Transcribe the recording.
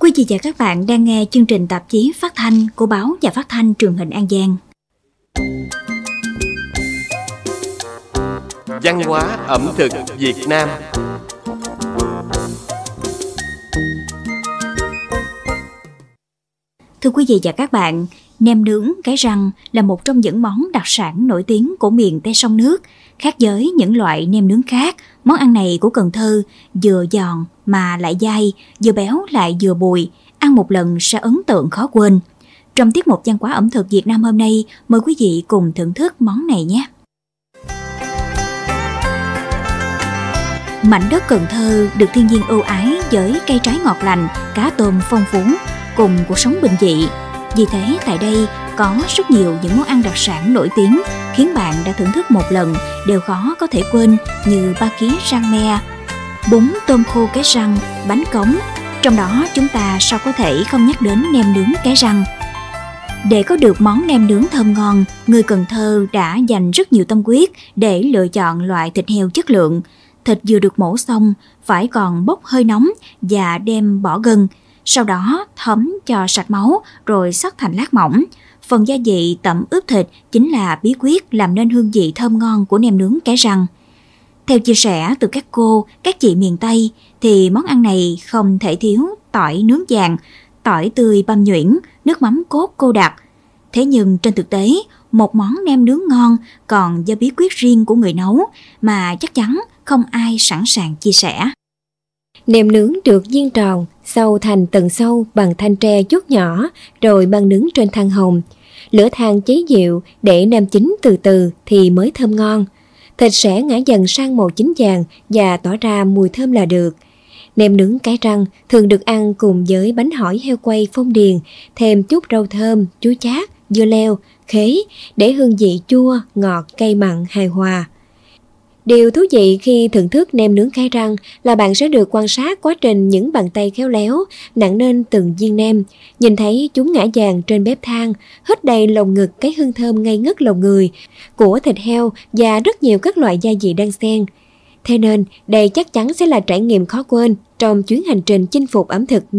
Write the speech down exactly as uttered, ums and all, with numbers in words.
Quý vị và các bạn đang nghe chương trình tạp chí phát thanh của báo và phát thanh truyền hình An Giang. Văn hóa ẩm thực Việt Nam. Thưa quý vị và các bạn, nem nướng cái răng là một trong những món đặc sản nổi tiếng của miền Tây sông nước. Khác với những loại nem nướng khác, món ăn này của Cần Thơ vừa giòn mà lại dai, vừa béo lại vừa bùi, ăn một lần sẽ ấn tượng khó quên. Trong tiết mục văn hóa ẩm thực Việt Nam hôm nay, mời quý vị cùng thưởng thức món này nhé. Mảnh đất Cần Thơ được thiên nhiên ưu ái với cây trái ngọt lành, cá tôm phong phú, cùng cuộc sống bình dị. Vì thế tại đây có rất nhiều những món ăn đặc sản nổi tiếng khiến bạn đã thưởng thức một lần đều khó có thể quên, như ba ký rang me, bún tôm khô cái răng, bánh cống. Trong đó chúng ta sao có thể không nhắc đến nem nướng cái răng. Để có được món nem nướng thơm ngon, người Cần Thơ đã dành rất nhiều tâm huyết để lựa chọn loại thịt heo chất lượng. Thịt vừa được mổ xong phải còn bốc hơi nóng và đem bỏ gân. Sau đó thấm cho sạch máu rồi xắt thành lát mỏng. Phần gia vị tẩm ướp thịt chính là bí quyết làm nên hương vị thơm ngon của nem nướng cái răng. Theo chia sẻ từ các cô, các chị miền Tây thì món ăn này không thể thiếu tỏi nướng vàng, tỏi tươi băm nhuyễn, nước mắm cốt cô đặc. Thế nhưng trên thực tế, một món nem nướng ngon còn do bí quyết riêng của người nấu mà chắc chắn không ai sẵn sàng chia sẻ. Nem nướng được chiên tròn, sâu thành tầng sâu bằng thanh tre chút nhỏ, rồi mang nướng trên than hồng. Lửa than cháy dịu để nem chín từ từ thì mới thơm ngon. Thịt sẽ ngả dần sang màu chín vàng và tỏ ra mùi thơm là được. Nem nướng cái răng thường được ăn cùng với bánh hỏi heo quay phong điền, thêm chút rau thơm, chuối chát, dưa leo, khế để hương vị chua, ngọt, cay mặn hài hòa. Điều thú vị khi thưởng thức nem nướng cái răng là bạn sẽ được quan sát quá trình những bàn tay khéo léo nặn nên từng viên nem, nhìn thấy chúng ngả vàng trên bếp than, hít đầy lồng ngực cái hương thơm ngây ngất lòng người của thịt heo và rất nhiều các loại gia vị đan xen. Thế nên đây chắc chắn sẽ là trải nghiệm khó quên trong chuyến hành trình chinh phục ẩm thực